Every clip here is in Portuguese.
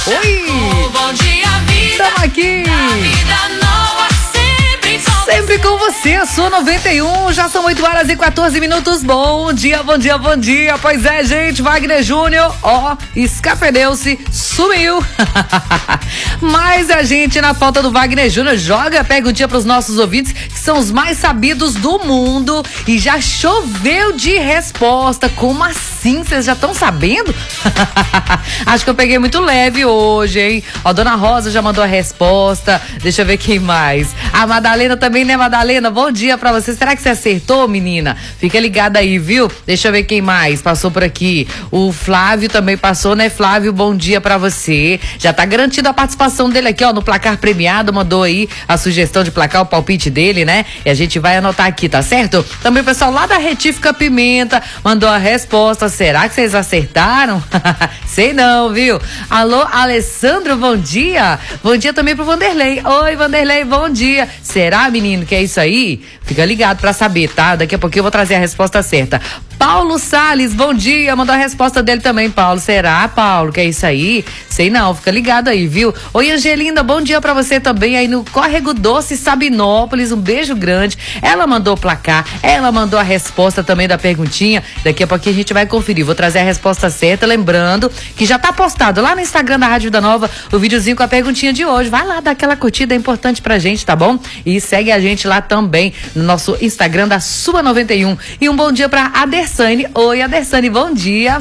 Oi! Bom dia, vida. Tamo aqui! Vida nova Sempre com você, a sua 91, já são 8h14. Bom dia, bom dia, bom dia. Pois é, gente, Wagner Júnior, escafedeu-se, sumiu. Mas a gente, na falta do Wagner Júnior, joga perguntinha pros nossos ouvintes, que são os mais sabidos do mundo. E já choveu de resposta. Como assim? Vocês já estão sabendo? Acho que eu peguei muito leve hoje, hein? Ó, Dona Rosa já mandou a resposta. Deixa eu ver quem mais. A Madalena também, né, Madalena? Bom dia pra você. Será que você acertou, menina? Fica ligada aí, viu? Deixa eu ver quem mais passou por aqui. O Flávio também passou, né, Flávio? Bom dia pra você. Já tá garantida a participação dele aqui, ó, no placar premiado. Mandou aí a sugestão de placar, o palpite dele, né? E a gente vai anotar aqui, tá certo? Também o pessoal lá da Retífica Pimenta mandou a resposta. Será que vocês acertaram? Sei não, viu? Alô, Alessandro, bom dia. Bom dia também pro Vanderlei. Oi, Vanderlei, bom dia. Será, menino, que é isso aí? Fica ligado pra saber, tá? Daqui a pouquinho eu vou trazer a resposta certa. Paulo Salles, bom dia. Mandou a resposta dele também, Paulo. Será, Paulo, que é isso aí? Sei não, fica ligado aí, viu? Oi, Angelina, bom dia pra você também aí no Córrego Doce, Sabinópolis. Um beijo grande. Ela mandou o placar, ela mandou a resposta também da perguntinha. Daqui a pouquinho a gente vai conferir. Vou trazer a resposta certa, lembrando que já tá postado lá no Instagram da Rádio Vida Nova o videozinho com a perguntinha de hoje. Vai lá dar aquela curtida, é importante pra gente, tá bom? E segue a gente lá também no nosso Instagram da Sua 91. E um bom dia pra Adersane. Oi, Adersane, bom dia.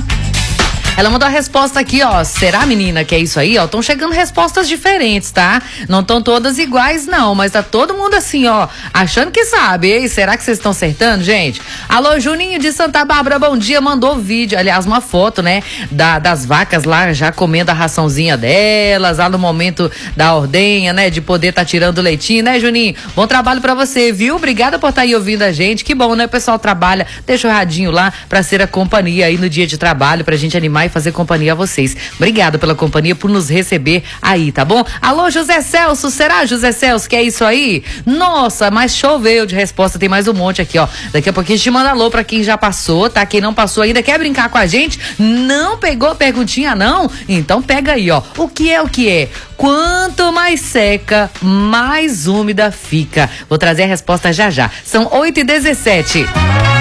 Ela mandou a resposta aqui, ó. Será, menina, que é isso aí, ó? Estão chegando respostas diferentes, tá? Não estão todas iguais, não, mas tá todo mundo assim, ó, achando que sabe. Ei, será que vocês estão acertando, gente? Alô, Juninho de Santa Bárbara, bom dia. Mandou vídeo, aliás, uma foto, né? Das vacas lá já comendo a raçãozinha delas, lá no momento da ordenha, né? De poder tá tirando o leitinho, né, Juninho? Bom trabalho pra você, viu? Obrigada por estar aí ouvindo a gente. Que bom, né? O pessoal trabalha, deixa o radinho lá pra ser a companhia aí no dia de trabalho, pra gente animar e fazer companhia a vocês. Obrigada pela companhia, por nos receber aí, tá bom? Alô, José Celso, será, José Celso, que é isso aí? Nossa, mas choveu de resposta, tem mais um monte aqui, ó. Daqui a pouquinho a gente manda alô pra quem já passou, tá? Quem não passou ainda, quer brincar com a gente? Não pegou a perguntinha, não? Então pega aí, ó. O que é o que é? Quanto mais seca, mais úmida fica. Vou trazer a resposta já já. São 8h17.